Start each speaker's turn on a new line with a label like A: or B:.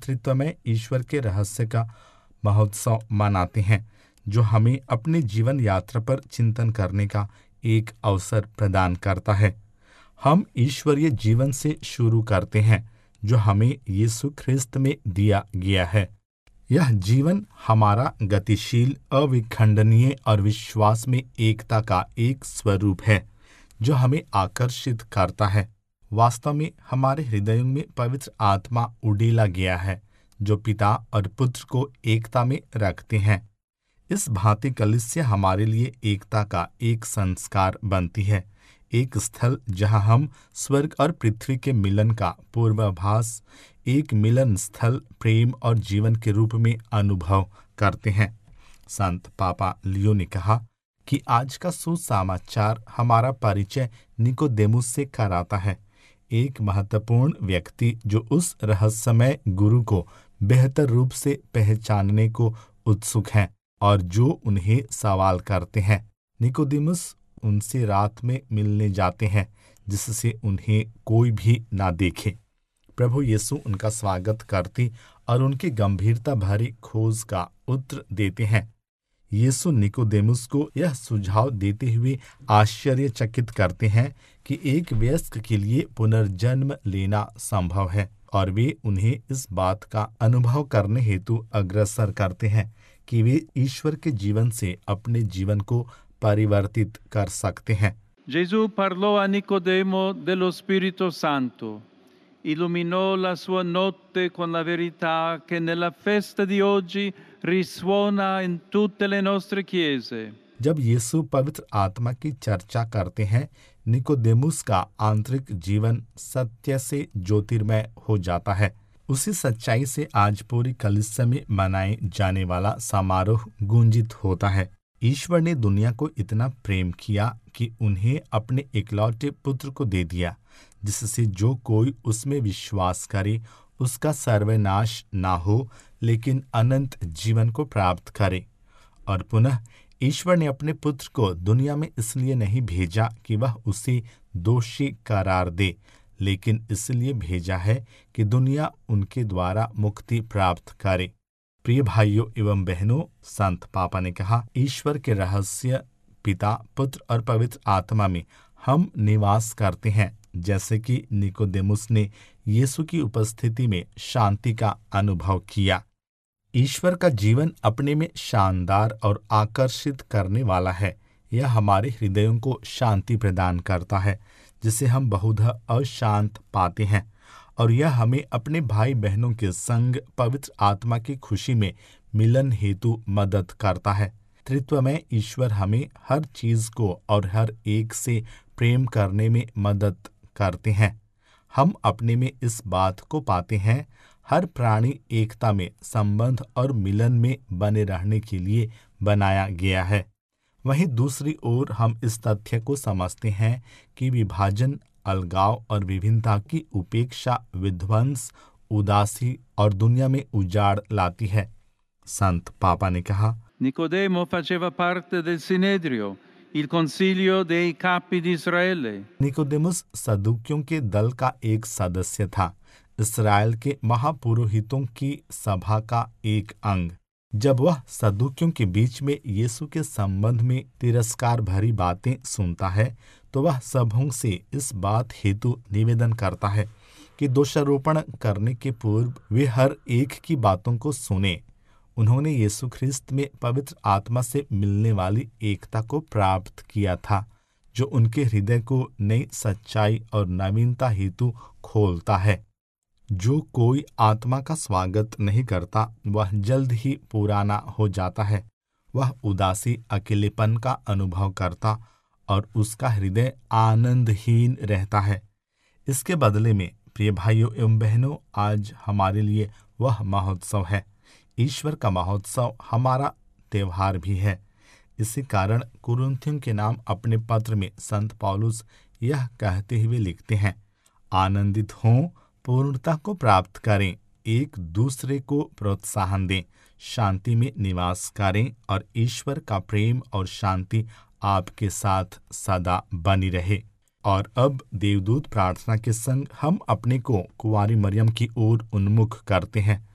A: अस्तित्व में ईश्वर के रहस्य का महोत्सव मनाते हैं, जो हमें अपने जीवन यात्रा पर चिंतन करने का एक अवसर प्रदान करता है। हम ईश्वरीय जीवन से शुरू करते हैं, जो हमें यीशु ख्रिस्त में दिया गया है। यह जीवन हमारा गतिशील, अविखंडनीय और विश्वास में एकता का एक स्वरूप है, जो हमें आकर्षित करता है। वास्तव में हमारे हृदयों में पवित्र आत्मा उड़ेला गया है, जो पिता और पुत्र को एकता में रखते हैं। इस भांति कलीसिया हमारे लिए एकता का एक संस्कार बनती है, एक स्थल जहां हम स्वर्ग और पृथ्वी के मिलन का पूर्वाभास, एक मिलन स्थल प्रेम और जीवन के रूप में अनुभव करते हैं। संत पापा लियो ने कहा कि आज का सुसमाचार हमारा परिचय निकोदेमुस से कराता है, एक महत्वपूर्ण व्यक्ति जो उस रहस्यमय गुरु को बेहतर रूप से पहचानने को उत्सुक हैं और जो उन्हें सवाल करते हैं। निकोदेमुस उनसे रात में मिलने जाते हैं, जिससे उन्हें कोई भी ना देखे। प्रभु यीशु उनका स्वागत करते और उनकी गंभीरता भरी खोज का उत्तर देते हैं। यीशु निकोदेमुस को यह सुझाव देते हुए आश्चर्यचकित करते हैं कि एक वयस्क के लिए पुनर्जन्म लेना संभव है, और वे उन्हें इस बात का अनुभव करने हेतु अग्रसर करते हैं कि वे ईश्वर के जीवन से अपने जीवन को परिवर्तित कर सकते हैं।
B: Gesù parlò a Nicodemo dello Spirito Santo, illuminò la sua notte con la verità che nella festa di oggi risuona in tutte le nostre chiese.
A: जब यीशु पवित्र आत्मा की चर्चा करते हैं, निकोदेमुस का आंतरिक जीवन सत्य से ज्योतिर्मय हो जाता है। उसी सच्चाई से आज पूरी कलीसिया में मनाए जाने वाला समारोह गूंजित होता है। ईश्वर ने दुनिया को इतना प्रेम किया कि उन्हें अपने इकलौते पुत्र को दे दिया, जिससे जो कोई उसमें विश्वास करे उसका सर्वनाश ना हो, लेकिन अनंत जीवन को प्राप्त करे। और पुनः ईश्वर ने अपने पुत्र को दुनिया में इसलिए नहीं भेजा कि वह उसे दोषी करार दे, लेकिन इसलिए भेजा है कि दुनिया उनके द्वारा मुक्ति प्राप्त करे। प्रिय भाइयों एवं बहनों, संत पापा ने कहा, ईश्वर के रहस्य पिता, पुत्र और पवित्र आत्मा में हम निवास करते हैं, जैसे कि निकोदेमुस ने यीशु की उपस्थिति में शांति का अनुभव किया। ईश्वर का जीवन अपने में शानदार और आकर्षित करने वाला है। यह हमारे हृदयों को शांति प्रदान करता है, जिसे हम बहुधा अशांत पाते हैं, और यह हमें अपने भाई बहनों के संग पवित्र आत्मा की खुशी में मिलन हेतु मदद करता है। त्रित्व में ईश्वर हमें हर चीज को और हर एक से प्रेम करने में मदद करते हैं। हम अपने में इस बात को पाते हैं, हर प्राणी एकता में, संबंध और मिलन में बने रहने के लिए बनाया गया है। वहीं दूसरी ओर हम इस तथ्य को समझते हैं कि विभाजन, अलगाव और विभिन्नता की उपेक्षा विध्वंस, उदासी और दुनिया में उजाड़ लाती है। संत पापा ने कहा,
B: Nicodemo faceva parte del Sinedrio, il consiglio dei capi di Israele.
A: Nicodemus सदूकियों के दल का एक सदस्य था, इस्राएल के महापुरोहितों की सभा का एक अंग। जब वह सदूकियों के बीच में यीशु के संबंध में तिरस्कार भरी बातें सुनता है, तो वह सबों से इस बात हेतु निवेदन करता है कि दोषारोपण करने के पूर्व वे हर एक की बातों को सुने। उन्होंने यीशु ख्रिस्त में पवित्र आत्मा से मिलने वाली एकता को प्राप्त किया था, जो उनके हृदय को नई सच्चाई और नवीनता हेतु खोलता है। जो कोई आत्मा का स्वागत नहीं करता, वह जल्द ही पुराना हो जाता है। वह उदासी, अकेलेपन का अनुभव करता और उसका हृदय आनंदहीन रहता है। इसके बदले में प्रिय भाइयों एवं बहनों, आज हमारे लिए वह महोत्सव है। ईश्वर का महोत्सव हमारा त्योहार भी है। इसी कारण कुरिन्थियों के नाम अपने पत्र में संत पौलुस यह कहते हुए लिखते हैं, आनंदित हों, पूर्णता को प्राप्त करें, एक दूसरे को प्रोत्साहन दें, शांति में निवास करें और ईश्वर का प्रेम और शांति आपके साथ सदा बनी रहे। और अब देवदूत प्रार्थना के संग हम अपने को कुंवारी मरियम की ओर उन्मुख करते हैं।